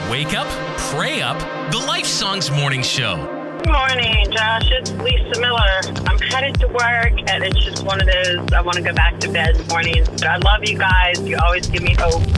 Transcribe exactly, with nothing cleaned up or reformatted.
Wake Up, Pray Up, the Life Songs Morning Show. Good morning, Josh. It's Lisa Miller. I'm headed to work, and it's just one of those, I want to go back to bed mornings. But I love you guys. You always give me hope.